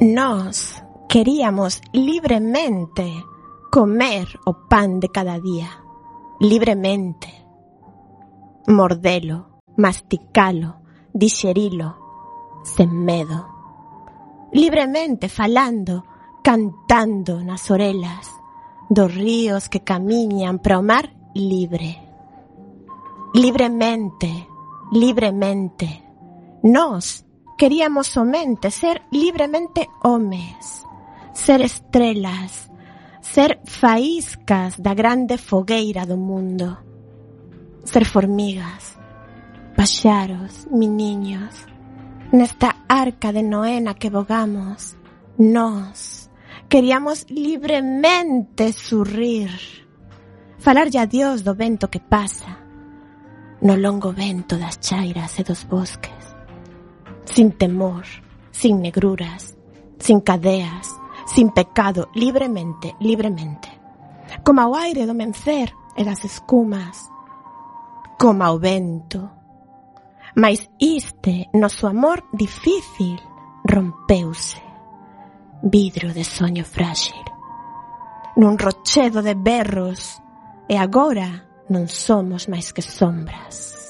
Nós queríamos libremente comer o pan de cada día, libremente, mordelo, masticalo, dixerilo, sen medo, libremente falando, cantando nas orelas dos ríos que camiñan para o mar libre. Libremente, libremente, nós queríamos somente ser libremente homes, ser estrelas, ser faíscas da grande fogueira do mundo, ser formigas, paxaros, miniños, nesta arca de Noé na que vogamos. Nós queríamos libremente surrir, falarlle a Dios do vento que pasa, no longo vento das chairas e dos bosques, sin temor, sin negruras, sin cadeas, sin pecado, libremente, libremente, como ao aire do mencer e das escumas, como ao vento. Mais este noso amor difícil rompeuse, vidro de soño frágil, nun rochedo de berros, e agora non somos máis que sombras.